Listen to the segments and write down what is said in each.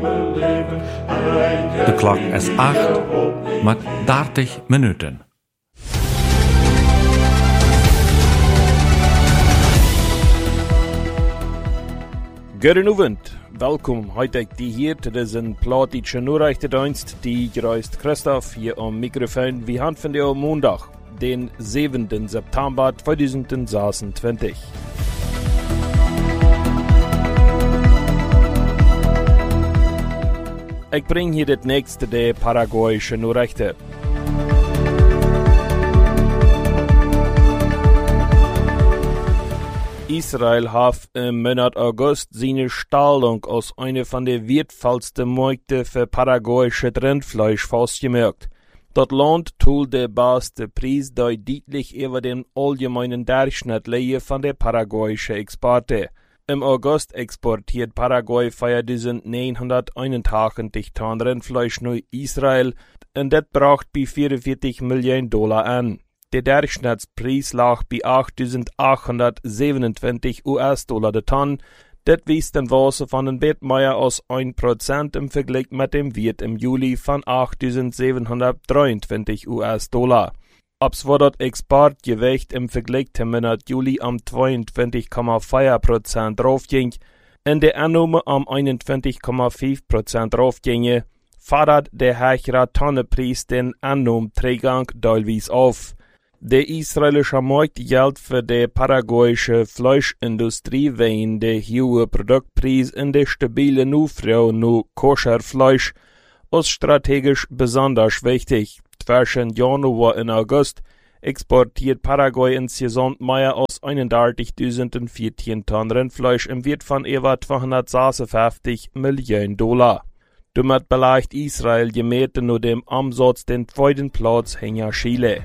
De klok is 8 met 30 minuten. Goedenavond, welkom. Heute die hier, dit is een plaatje Nachrichtendienst, die gereist Christoph hier am Mikrofon. Wir haben von der Montag, den 7. September 2026. Ich bring hier das nächste der paraguayische Nachrichten. Israel hat im Monat August seine Stahlung als eine von der wertvollsten Märkte für paraguayisches Rindfleisch festgemerkt. Das Land tut der beste Preis deutlich über den allgemeinen Durchschnitt liegen von der paraguayischen Exporte. Im August exportiert Paraguay 4.981 Tonnen Rindfleisch nach Israel und das braucht bei $44 Millionen an. Der Durchschnittspreis lag bei $8.827 der Tonne. Das wies den Wert von den Wertmeier aus 1% im Vergleich mit dem Wert im Juli von $8.723. Ob's war das Exportgewicht im Vergleich zum Monat Juli um 22,4% draufging und der Annahme um 21,5% draufginge, fordert der höhere Tonnenpreis den Annahmeträgung teilweise auf. Der israelische Markt gilt für die paraguayische Fleischindustrie wegen der hohen Produktpreis und der stabilen Nachfrage nach Koscherfleisch als strategisch besonders wichtig. Zwischen Januar und August exportiert Paraguay insgesamt mehr als 31.014 Tonnen Rindfleisch im Wert von etwa $256 Millionen. Damit belegt Israel gemäht nur dem Umsatz den zweiten Platz hinter Chile.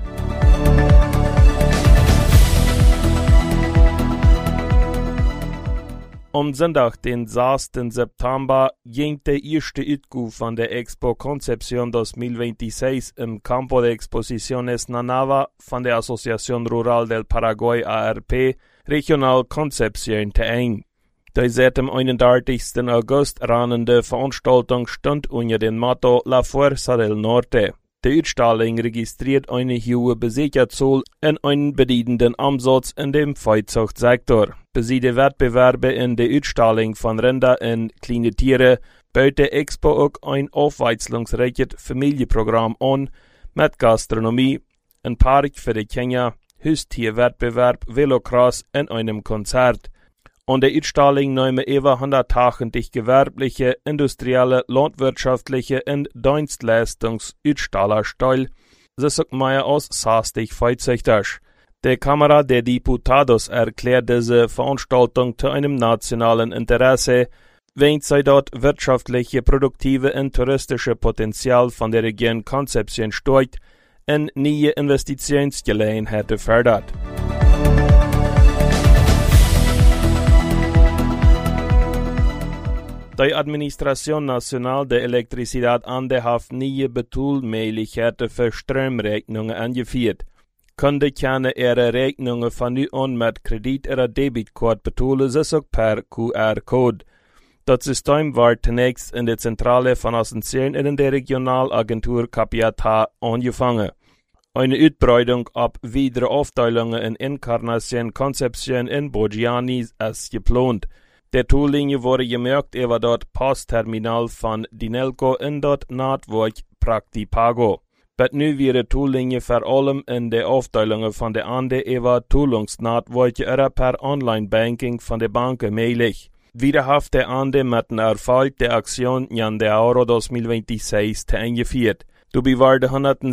Am Sonntag, den 6. September, ging der erste Uitgave von der Expo Concepción 2026 im Campo de Exposiciones Nanava von der Asociación Rural del Paraguay ARP Regional Concepción te ein. Die seit dem 31. August rannende Veranstaltung stand unter dem Motto La Fuerza del Norte. Die Ausstellung registriert eine hohe Besucherzahl und einen bedeutenden Umsatz in dem Viehzuchtsektor. Besiede Wettbewerbe in der Ausstellung von Rinder und kleine Tiere baut der Expo auch ein aufwechslungsreiches Familienprogramm an mit Gastronomie, ein Park für die Kinder, Haustierwettbewerb, Velocross und einem Konzert. An der Ausstellung nehmen über 180 gewerbliche, industrielle, landwirtschaftliche und Dienstleistungsaussteller teil, das auch mehr als 60 Viehzüchter. Die Kamera der Diputados erklärt diese Veranstaltung zu einem nationalen Interesse, wenn sie dort wirtschaftliche, produktive und touristische Potenzial von der Region Concepción steigt und neue Investitionsgelegenheiten fördert. Die Administración Nacional de Electricidad Ande hat neue Bezahlmöglichkeiten für Stromrechnungen angeführt. Kunden können ihre Rechnungen von nun an mit Kredit- oder Debitkarte bezahlen, das auch per QR-Code. Das System wird zunächst in der Zentrale von Asunción in der Regionalagentur Capiatá angefangen. Eine Ausbreitung ab weitere Aufteilungen in Encarnación, Concepción und Bogiani ist geplant. Der Toollinie wurde gemerkt über dort Postterminal von Dinelco in dort Network Praktipago. Bet nu wäre Toollinie vor allem in der Aufteilung von der Ande über Toolungsnetwork oder per Online-Banking von der Bank möglich. Wiederhaft der Ande mit dem Erfolg der Aktion Jan de Euro 2026 eingeführt. Dabei werden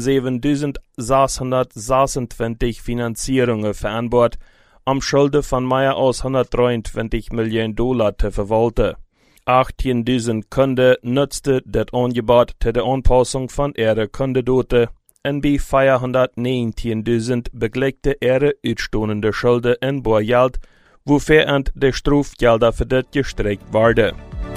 107.626 Finanzierungen vereinbart, am Schulden von mehr als $123 Millionen zu verwalten. 18.000 Kunden nutzten das Angebot zu der Anpassung von ihren Kundendaten und bei 419.000 begleichte ihre ausstehende Schulden in Bargeld, wofür die Strafgelder für das gestreckt werden.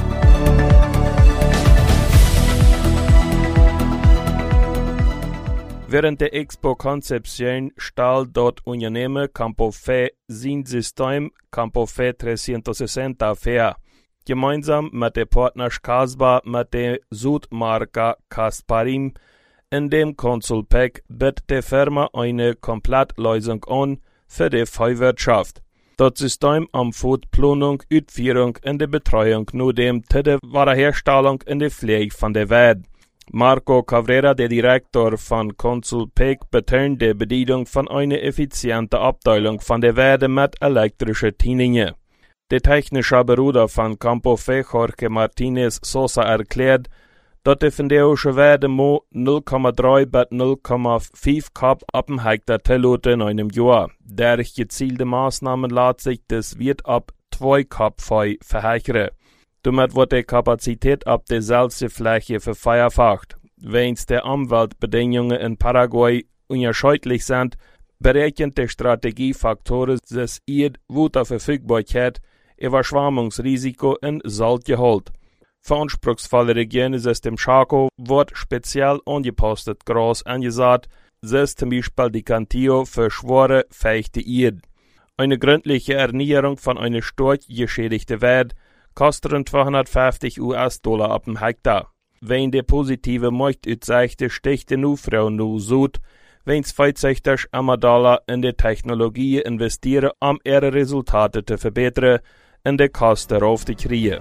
Während der Expo Concepción stellt dort Unternehmen Campo Fe sein System Campo Fe 360 vor. gemeinsam mit der Partners Kasba mit der Südmarka Kasparim. In dem Konsulpack bietet die Firma eine Komplettlösung an für die Viehwirtschaft. Das System umfasst Planung, Uitführung und die Betreuung nur dem der Wiederherstellung in der Pflege von der Weide. Marco Cabrera, der Direktor von Consulpack, betont die Bedienung von einer effizienten Abteilung von der Weide mit elektrischen Dienungen. Der technische Bruder von Campo Fe, Jorge Martinez Sosa, erklärt, dass die fenderische Weide 0,3 bis 0,5 Kap ab dem Hektar tiluten in einem Jahr. Durch gezielte Maßnahmen lässt sich das Wirt ab 2 Kap verhechern. Damit wird die Kapazität ab der Fläche vervierfacht. Wenn die Umweltbedingungen in Paraguay unerschütterlich sind, berechnet die Strategie Faktoren des Wasserverfügbarkeit, Überschwemmungsrisiko und Salzgehalt. Für anspruchsvolle Regionen ist dem Chaco wird speziell angepostet Gras angesagt, ist zum Beispiel die Cantillo für schwere, feuchte Erde. Eine gründliche Ernährung von einer stark geschädigten Weide kostet $250 ab dem Hektar. Wenn die positive Marktaussichten sticht die Frau nu Süd, wenn es $50 in die Technologie investieren, um ihre Resultate zu verbessern und die Kosten darauf zu kriegen.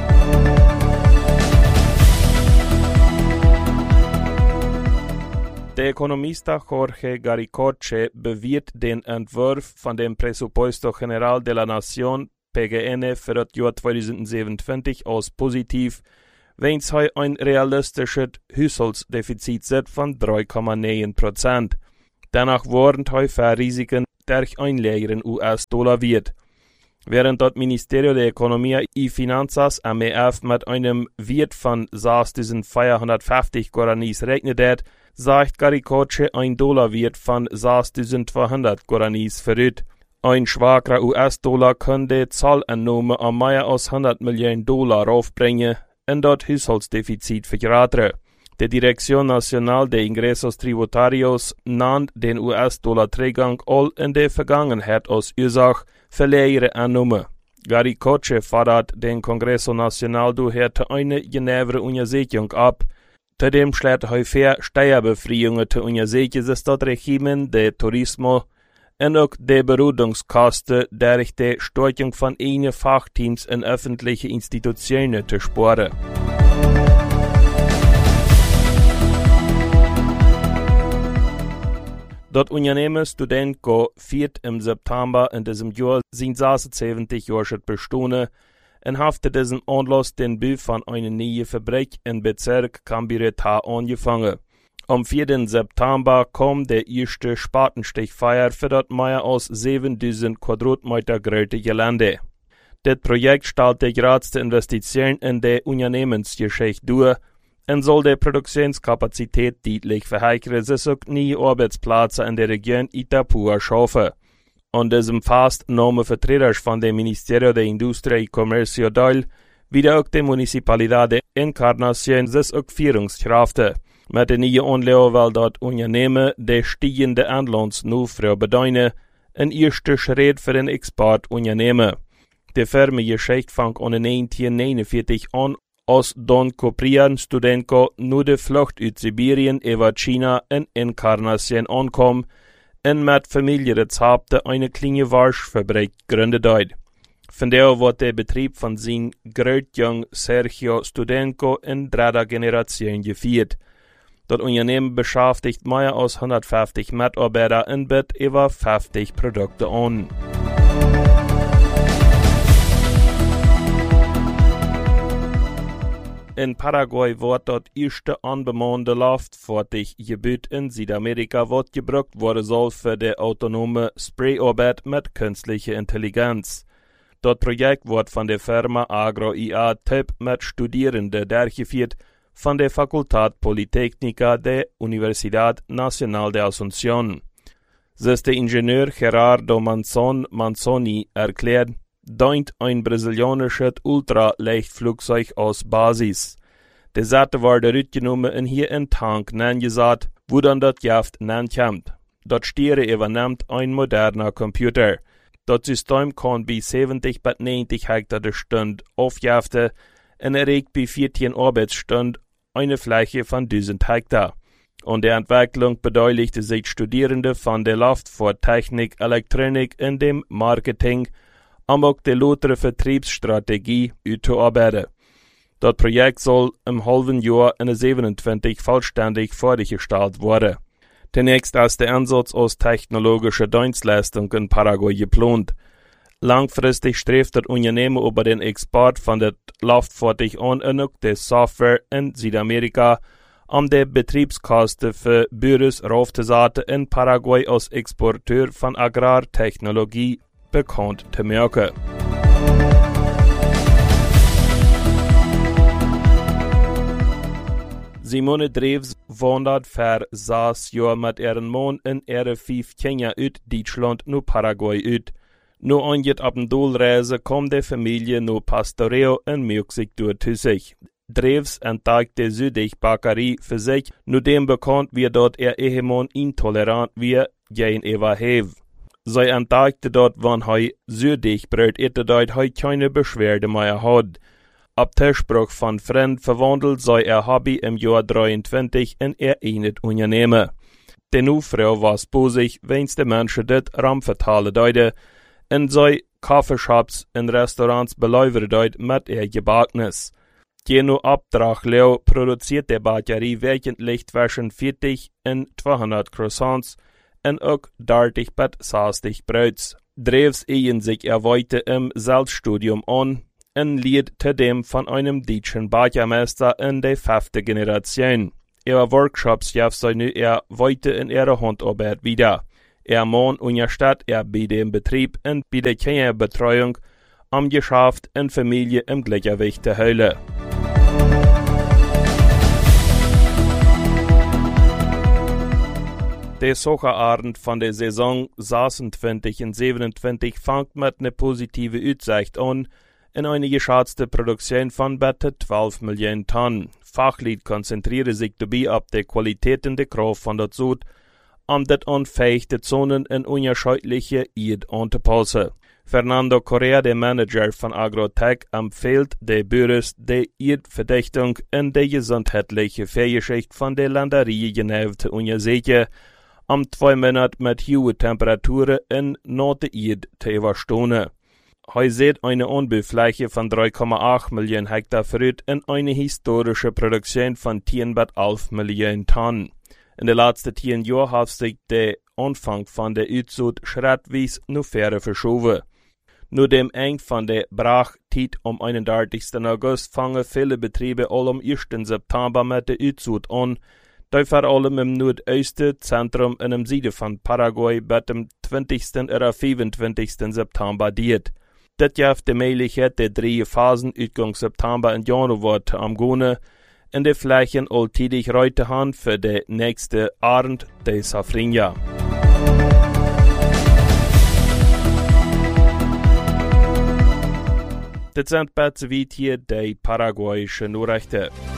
Der Ökonomist Jorge Garicoche bewirbt den Entwurf von dem Presupuesto General de la Nación PGN für das Jahr 2027 als positiv, wenn es ein realistisches Haushaltsdefizit sieht von 3,9%. Danach waren Risiken durch ein lägeren US-Dollar wird. Während das Ministerio de Economía y Finanzas MEF mit einem Wert von 6.450 Guaranis rechnet, sagt Garicoche ein Dollarwert von 6.200 Guaranis verrückt. Ein schwacher US-Dollar könnte Zahlannahme an mehr als $100 Millionen aufbringen und das Haushaltsdefizit vergrößern. Die Dirección Nacional de Ingresos Tributarios nannt den US-Dollar-Trägung all in der Vergangenheit als Ursache für lägere Annahme. Garicoche fordert den Congreso Nacional daher eine genauere Untersuchung ab. Zudem schlägt häufig Steuerbefreiungen zu untersuchen, dass das Regime de Turismo und auch die Berodungskosten durch die Stärkung von eigenen Fachteams in öffentliche Institutionen zu sparen. Das Unternehmen Studenco feiert im September in diesem Jahr sein 76-jähriges Bestehen und hat diesem Anlass den Bau von einer neuen Fabrik im Bezirk Cambireta angefangen. Am 4. September kam der erste Spatenstichfeier für das mehr als 7000 Quadratmeter große Gelände. Das Projekt stellt die größte Investition in der Unternehmensgeschichte durch und soll die Produktionskapazität deutlich verheichern, sich auch neue Arbeitsplätze in der Region Itapúa schaffen. An diesem Fest nahmen Vertreter von dem Ministerio de Industria y Comercio teil, wie auch die Municipalidad de Encarnación, sich auch Führungskräfte. Mit der neuen Anlage will das Unternehmen die steigende Anlandsnachfrage bedeuten, ein erster Schritt für den Exportunternehmen. Die Firmengeschichte fängt an 1949 an, als Don Coprian Studenco nur die Flucht aus Sibirien über China in Encarnación ankam und mit Familienrezepten eine kleine Waschfabrik gegründet hat. Von der wird der Betrieb von seinem Großjungen Sergio Studenco in dritter Generation geführt. Das Unternehmen beschäftigt mehr als 150 Mitarbeiter und bietet über 50 Produkte an. In Paraguay wird das erste unbemannte Luftfahrtgebiet in Südamerika, was gebraucht worden soll für die autonome Sprayarbeit mit künstlicher Intelligenz. Das Projekt wird von der Firma Agro-IA TIP mit Studierenden durchgeführt von der Facultad Politécnica der Universidad Nacional de Asunción. Das der Ingenieur Gerardo Manzoni erklärt, dient ein brasilianisches Ultraleichtflugzeug aus Basis. Der Seite wurde zurückgenommen und hier in Tank gesagt, wo dann das Gift kommt. Dort Stiere übernimmt ein moderner Computer. Das System kann bis 70 bis 90 Hektar der Stunde aufjaften und erregt bei 14 Arbeitsstunden eine Fläche von 1000 Hektar. Und der Entwicklung beteiligte sich Studierende von der Luftfahrttechnik, Elektronik und dem Marketing, um auch die lautere Vertriebsstrategie auszuarbeiten. Das Projekt soll im halben Jahr in 27 vollständig fertiggestellt werden. Zunächst ist der Ansatz aus technologischer Dienstleistung in Paraguay geplant. Langfristig strebt das Unternehmen über den Export von der Luftfahrt an und auch der Software in Südamerika, um die Betriebskosten für Büros raufzusetzen in Paraguay als Exporteur von Agrartechnologie bekannt zu machen. Simone Drews wandert für 6 Jahre mit ihrem Mann in ihre 5 Kinder aus Deutschland nach Paraguay aus. Nur anjet ab dem Dolreise kam die Familie nach Pastoreo in Mexiko zu sich. Drews entdeckte südig Bäckerei für sich, nur dem bekannt wie dort ihr Ehemann intolerant wie gegenüber Hev. Sie entdeckte dort, wann südig bröt, dort keine Beschwerde mehr hat. Ab Tischbruch von Freund verwandelt sei ihr Hobby im Jahr 23 in ihr eigenes Unternehmen. Die neue Frau war bosig, wenn's die Menschen das Ramvertalen deute, und sei Kaffeeshops und Restaurants beläufert deut mit ihr Gebackenes. Jeno Abtrag Leo produziert der Bäckerei wöchentlich zwischen 40 und 200 Croissants und auch 30 bis 60 Bröts. Drews ehen sich weiter im Selbststudium an und lied zudem von einem deutschen Bäckermeister in der 5. Generation. Ihre Workshops gab sie nu weiter in ihrer Handarbeit wieder. Ihr Mann unterstützt bei dem Betrieb und bei der Kinderbetreuung, um Geschäft und Familie im Gleichgewicht zu halten. Der Soccerabend von der Saison 26 und 27 fängt mit einer positiven Aussicht an, in eine geschätzte Produktion von bitte 12 Millionen Tonnen. Fachlied konzentriere sich dabei auf die Qualität und die Kraft von der Sud, um das unfähige Zonen in unterschiedliche Eid anzupassen. Fernando Correa, der Manager von Agrotech, empfiehlt den Büros die Eidverdichtung und die gesundheitliche Fähigkeit von der Landerie genau zu untersuchen, um 2 Monate mit hohen Temperaturen in Nord Eid zu überstehen. Sieht eine Anbaufläche von 3,8 Millionen Hektar Fruit in eine historische Produktion von 10 bis 11 Millionen Tonnen. In den letzten 10 Jahren hat sich der Anfang von der Utsud schrittweise noch fähre verschoben. Nur dem Ende von der Brachzeit am 31. August fangen viele Betriebe all am 1. September mit der Utsud an, die vor allem im Nordosten, Zentrum und im Süden von Paraguay bis dem 20. oder 25. September diet. Das gibt die Möglichkeit der 3 Phasen Utgang September und Januar zu umgehen, in der Flächen alltäglich Reute haben für den nächsten Abend der Safrinja. Das sind besser wie hier die paraguayischen Nachrichten.